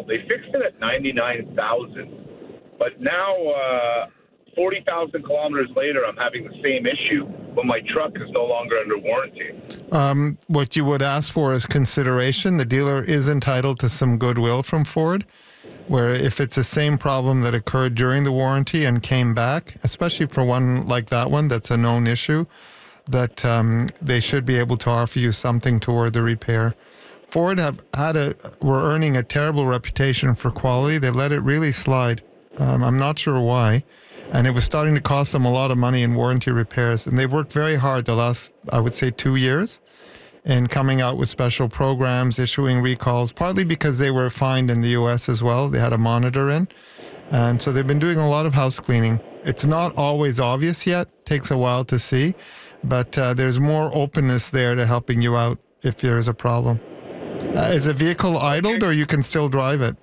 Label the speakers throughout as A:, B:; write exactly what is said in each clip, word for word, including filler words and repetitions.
A: They fixed it at ninety-nine thousand. But now, uh, forty thousand kilometers later, I'm having the same issue, but my truck is no longer under warranty.
B: Um, what you would ask for is consideration. The dealer is entitled to some goodwill from Ford, where if it's the same problem that occurred during the warranty and came back, especially for one like that one that's a known issue, that um, they should be able to offer you something toward the repair. Ford have had a were earning a terrible reputation for quality. They let it really slide. Um, I'm not sure why. And it was starting to cost them a lot of money in warranty repairs. And they've worked very hard the last, I would say, two years in coming out with special programs, issuing recalls, partly because they were fined in the U S as well. They had a monitor in. And so they've been doing a lot of house cleaning. It's not always obvious yet. Takes a while to see. But uh, there's more openness there to helping you out if there's a problem. Uh, is the vehicle idled or you can still drive it?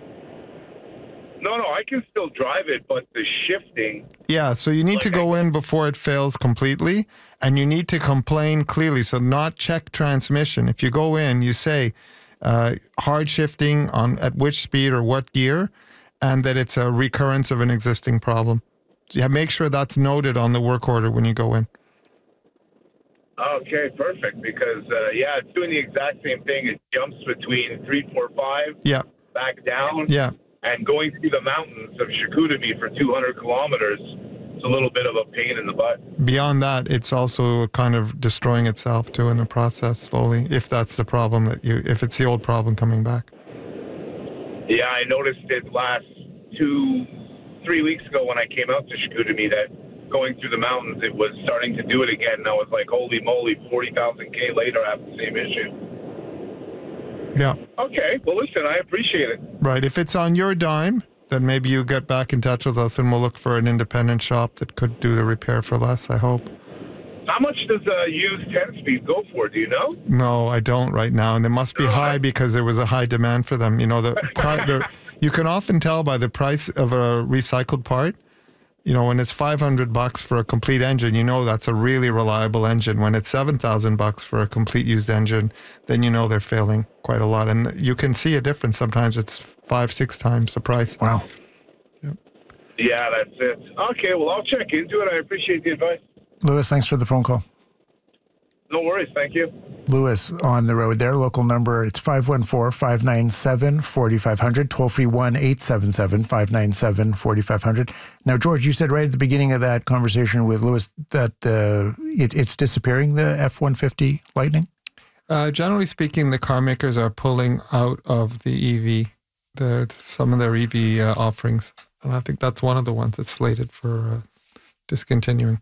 A: No, no, I can still drive it, but the shifting...
B: Yeah, so you need like to go I, in before it fails completely, and you need to complain clearly. So not check transmission. If you go in, you say uh, hard shifting on at which speed or what gear, and that it's a recurrence of an existing problem. So yeah, make sure that's noted on the work order when you go in.
A: Okay, perfect, because, uh, yeah, it's doing the exact same thing. It jumps between three, four, five,
B: yeah.
A: back down.
B: Yeah.
A: And going through the mountains of Chicoutimi for two hundred kilometers, it's a little bit of a pain in the butt.
B: Beyond that, it's also kind of destroying itself too in the process slowly, if that's the problem that you, if it's the old problem coming back.
A: Yeah, I noticed it last two, three weeks ago when I came out to Chicoutimi that going through the mountains, it was starting to do it again. And I was like, holy moly, forty thousand K later, I have the same issue.
B: Yeah.
A: Okay. Well, listen, I appreciate it.
B: Right. If it's on your dime, then maybe you get back in touch with us and we'll look for an independent shop that could do the repair for less, I hope.
A: How much does a used ten-speed go for? Do you know?
B: No, I don't right now. And they must be
A: no,
B: high
A: I...
B: because there was a high demand for them. You know, the, the you can often tell by the price of a recycled part. You know, when it's five hundred bucks for a complete engine, you know that's a really reliable engine. When it's seven thousand bucks for a complete used engine, then you know they're failing quite a lot. And you can see a difference. Sometimes it's five, six times the price.
C: Wow.
A: Yep. Yeah, that's it. Okay, well, I'll check into it. I appreciate the advice.
C: Lewis, thanks for the phone call.
A: No worries. Thank you.
C: Lewis on the road there. Local number, it's five one four, five nine seven, four five zero zero. Toll free one eight seven seven, five nine seven, four five zero zero. Now, George, you said right at the beginning of that conversation with Lewis that uh, it, it's disappearing, the F one fifty Lightning?
B: Uh, generally speaking, the car makers are pulling out of the E V, the, some of their E V uh, offerings. And I think that's one of the ones that's slated for uh, discontinuing.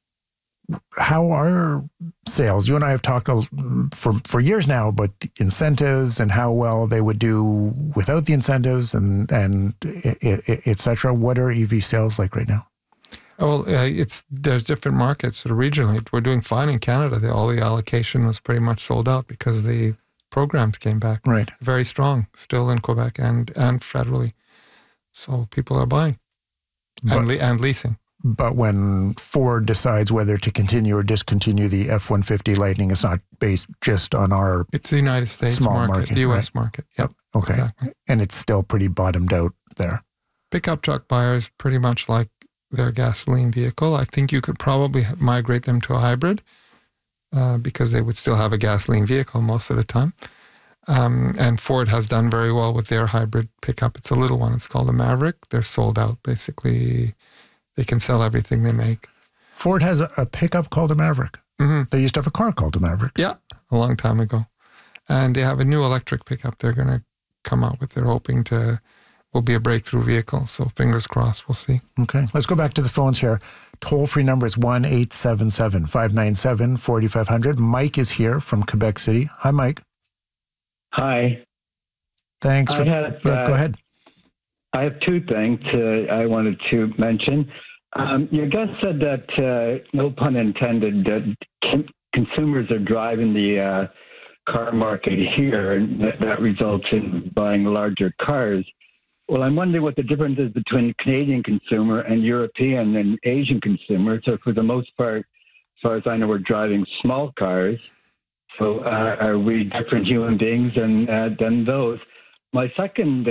C: How are sales? You and I have talked for for years now about incentives and how well they would do without the incentives and and et cetera. What are E V sales like right now?
B: Well, uh, it's there's different markets. So regionally, we're doing fine in Canada. The, all the allocation was pretty much sold out because the programs came back.
C: Right,
B: very strong still in Quebec and and federally. So people are buying but, and le- and leasing.
C: But when Ford decides whether to continue or discontinue the F one fifty Lightning, it's not based just on our
B: It's the United States
C: small
B: market,
C: market,
B: the U S
C: right?
B: market. Yep.
C: Okay.
B: Exactly.
C: And it's still pretty bottomed out there.
B: Pickup truck buyers pretty much like their gasoline vehicle. I think you could probably migrate them to a hybrid uh, because they would still have a gasoline vehicle most of the time. Um, and Ford has done very well with their hybrid pickup. It's a little one. It's called a Maverick. They're sold out basically. They can sell everything they make.
C: Ford has a, a pickup called a Maverick.
B: Mm-hmm.
C: They used to have a car called a Maverick.
B: Yeah, a long time ago. And they have a new electric pickup they're going to come out with. They're hoping to, will be a breakthrough vehicle. So fingers crossed, we'll see.
C: Okay, let's go back to the phones here. Toll-free number is one eight seven seven, five nine seven, four five zero zero. Mike is here from Quebec City. Hi, Mike.
D: Hi.
C: Thanks. For,
D: have,
C: uh, go ahead.
D: I have two things uh, I wanted to mention. Um, your guest said that, uh, no pun intended, that con- consumers are driving the uh, car market here, and that, that results in buying larger cars. Well, I'm wondering what the difference is between Canadian consumer and European and Asian consumer. So for the most part, as far as I know, we're driving small cars. So uh, are we different human beings than, uh, than those? My second